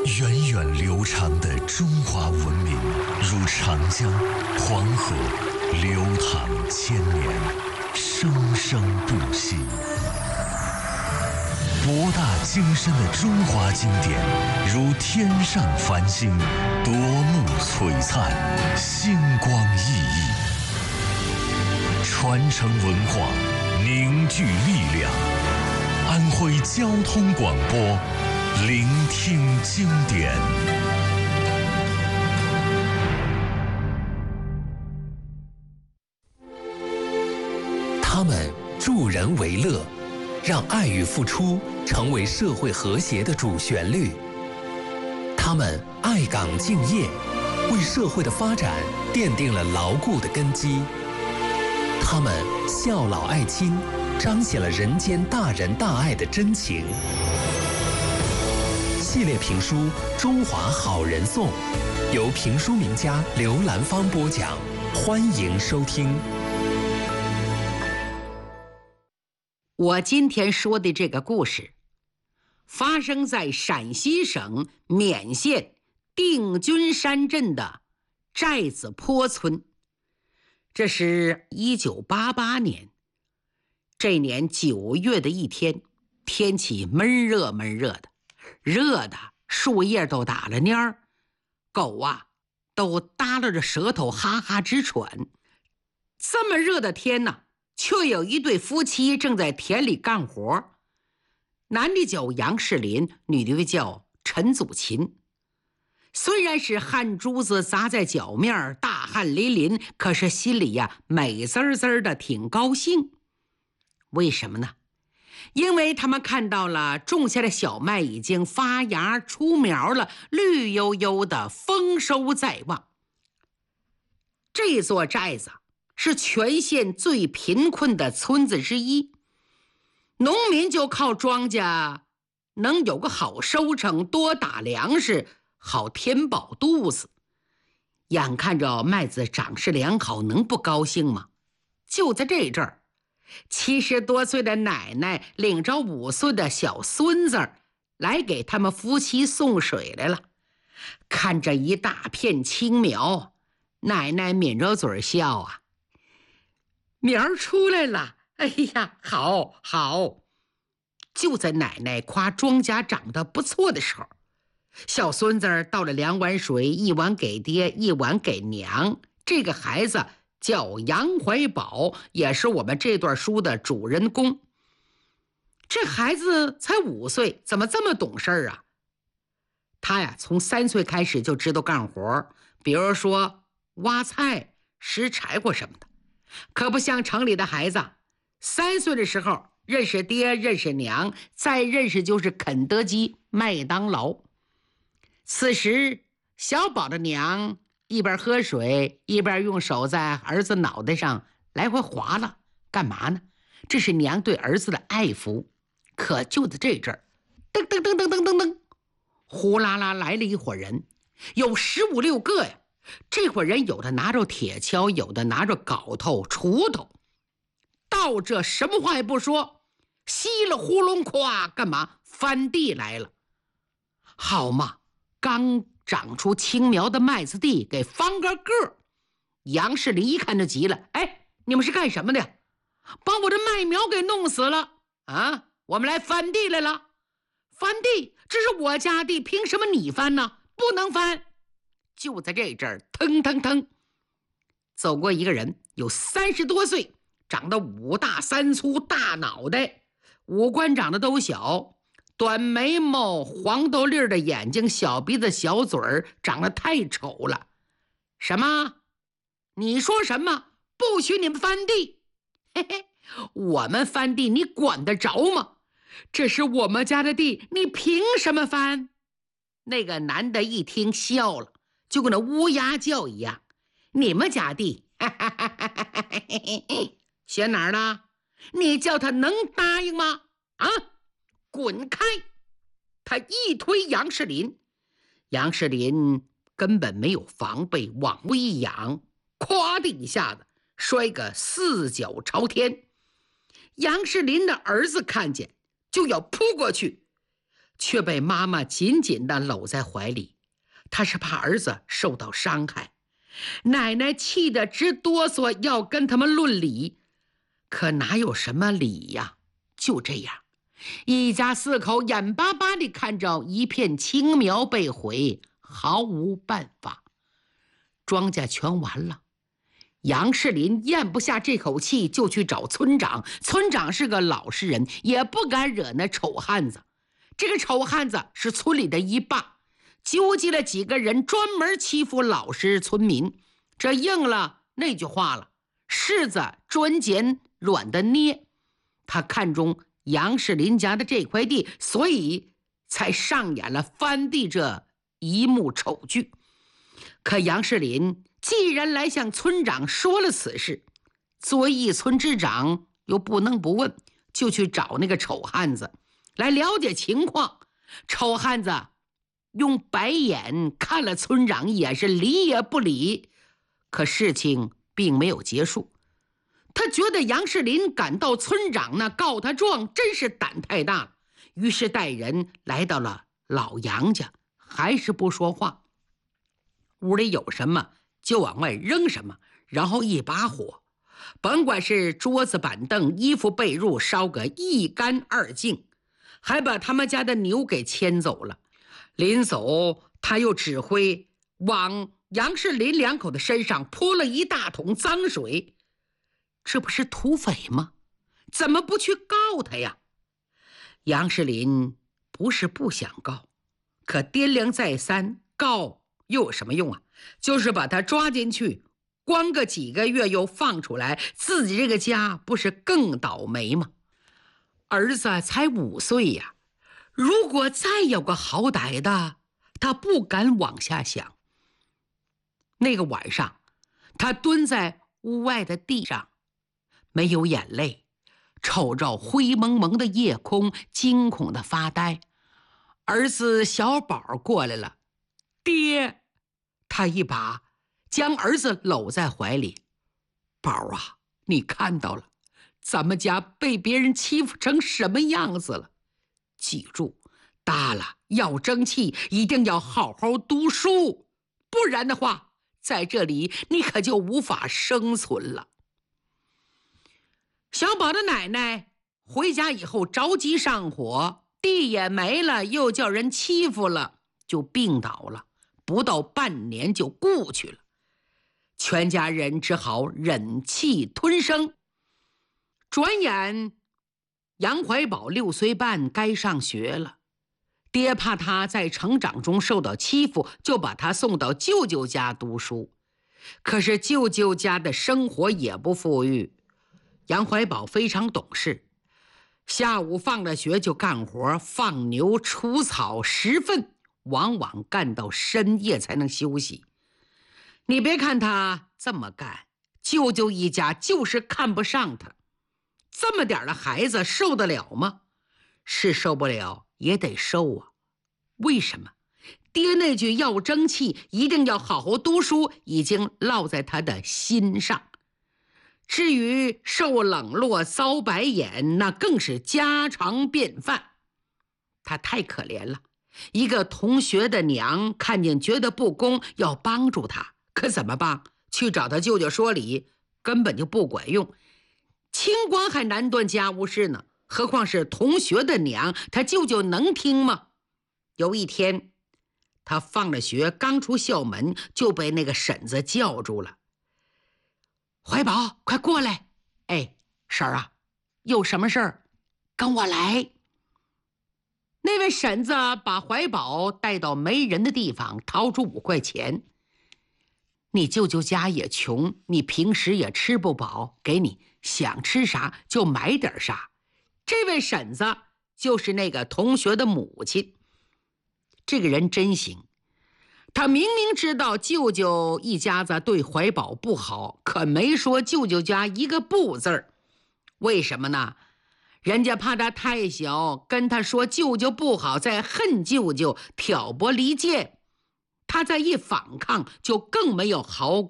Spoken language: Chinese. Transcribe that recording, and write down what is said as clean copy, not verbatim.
源远流长的中华文明，如长江、黄河，流淌千年，生生不息。博大精深的中华经典，如天上繁星，夺目璀璨，星光熠熠。传承文化，凝聚力量。安徽交通广播，聆听经典。 他们助人为乐，让爱与付出成为社会和谐的主旋律。他们爱岗敬业，为社会的发展奠定了牢固的根基。他们孝老爱亲，彰显了人间大仁大爱的真情。系列评书《中华好人颂》，由评书名家刘兰芳播讲，欢迎收听。 我今天说的这个故事，发生在陕西省勉县定军山镇的寨子坡村。这是1988年，这年9月的一天，天气闷热闷热的，热的树叶都打了蔫儿，狗啊都耷拉着舌头哈哈直喘。这么热的天呢，却有一对夫妻正在田里干活，男的叫杨世林，女的叫陈祖琴。虽然是汗珠子砸在脚面，大汗淋淋，可是心里呀美滋滋的，挺高兴。为什么呢？因为他们看到了种下的小麦已经发芽出苗了，绿油油的，丰收在望。这座寨子是全县最贫困的村子之一，农民就靠庄稼能有个好收成，多打粮食，好填饱肚子。眼看着麦子长势良好，能不高兴吗？就在这阵儿，70多岁的奶奶领着5岁的小孙子来给他们夫妻送水来了。看着一大片青苗，奶奶抿着嘴笑啊，苗出来了，哎呀，好好。就在奶奶夸庄稼长得不错的时候，小孙子倒了2碗水，一碗给爹，一碗给娘。这个孩子叫杨怀宝，也是我们这段书的主人公。这孩子才5岁，怎么这么懂事啊？他呀，从3岁开始就知道干活，比如说挖菜、拾柴火什么的。可不像城里的孩子，3岁的时候认识爹，认识娘，再认识就是肯德基、麦当劳。此时小宝的娘一边喝水，一边用手在儿子脑袋上来回划拉，干嘛呢？这是娘对儿子的爱抚。可就在这阵儿，噔噔噔噔噔噔噔，呼啦啦来了一伙人，有15、16个呀。这伙人有的拿着铁锹，有的拿着镐头、锄头，到这什么话也不说，稀里呼隆咵，干嘛？翻地来了。好嘛，刚长出青苗的麦子地给翻个个。杨世林一看就急了，哎，你们是干什么的？把我的麦苗给弄死了啊！我们来翻地来了。翻地？这是我家地，凭什么你翻呢？不能翻。就在这阵儿，腾腾腾走过一个人，有30多岁，长得5大3粗，大脑袋，五官长得都小，短眉毛，黄豆粒的眼睛，小鼻子小嘴儿，长得太丑了。什么？你说什么？不许你们翻地？嘿嘿，我们翻地你管得着吗？这是我们家的地，你凭什么翻？那个男的一听笑了，就跟那乌鸦叫一样。你们家地选哪儿呢？你叫他能答应吗？啊，滚开！他一推杨世林，杨世林根本没有防备，往后一仰，咵的一下子摔个4脚朝天。杨世林的儿子看见就要扑过去， 却被妈妈紧紧地搂在怀里。她是怕儿子受到伤害。奶奶气得直哆嗦，要跟他们论理，可哪有什么理呀？就这样，一家4口眼巴巴地看着一片青苗被毁，毫无办法。庄稼全完了，杨世林咽不下这口气，就去找村长。村长是个老实人，也不敢惹那丑汉子。这个丑汉子是村里的一霸，纠集了几个人专门欺负老实村民。这应了那句话了，柿子专捡软的捏。他看中杨世林家的这块地，所以才上演了翻地这一幕丑剧。可杨世林既然来向村长说了此事，作为一村之长又不能不问，就去找那个丑汉子来了解情况。丑汉子用白眼看了村长一眼，是理也不理。可事情并没有结束，他觉得杨世林赶到村长那告他状，真是胆太大了，于是带人来到了老杨家，还是不说话。屋里有什么就往外扔什么，然后一把火，甭管是桌子板凳衣服被褥，烧个一干二净，还把他们家的牛给牵走了。临走他又指挥往杨世林2口的身上泼了一大桶脏水，这不是土匪吗？怎么不去告他呀？杨世林不是不想告，可掂量再三，告又有什么用啊？就是把他抓进去，关个几个月又放出来，自己这个家不是更倒霉吗？儿子才5岁呀，如果再有个好歹的，他不敢往下想。那个晚上，他蹲在屋外的地上，没有眼泪，瞅着灰蒙蒙的夜空，惊恐地发呆。儿子小宝过来了，爹，他一把将儿子搂在怀里。宝啊，你看到了，咱们家被别人欺负成什么样子了？记住，大了要争气，一定要好好读书，不然的话，在这里你可就无法生存了。小宝的奶奶回家以后着急上火，地也没了，又叫人欺负了，就病倒了，不到半年就故去了。全家人只好忍气吞声。转眼杨怀宝6岁半该上学了，爹怕他在成长中受到欺负，就把他送到舅舅家读书。可是舅舅家的生活也不富裕，杨怀宝非常懂事，下午放了学就干活，放牛除草拾粪，往往干到深夜才能休息。你别看他这么干，舅舅一家就是看不上他。这么点的孩子受得了吗？是受不了，也得受啊。为什么？爹那句要争气，一定要好好读书，已经烙在他的心上。至于受冷落遭白眼，那更是家常便饭。他太可怜了，一个同学的娘看见觉得不公，要帮助他，可怎么办？去找他舅舅说理，根本就不管用。清官还难断家务事呢，何况是同学的娘，他舅舅能听吗？有一天，他放了学，刚出校门，就被那个婶子叫住了。怀宝，快过来！哎，婶儿啊，有什么事儿？跟我来。那位婶子把怀宝带到没人的地方，掏出5块钱。你舅舅家也穷，你平时也吃不饱，给你想吃啥就买点啥。这位婶子就是那个同学的母亲。这个人真行，他明明知道舅舅一家子对怀宝不好，可没说舅舅家一个不字儿。为什么呢？人家怕他太小，跟他说舅舅不好，再恨舅舅，挑拨离间。他再一反抗，就更没有好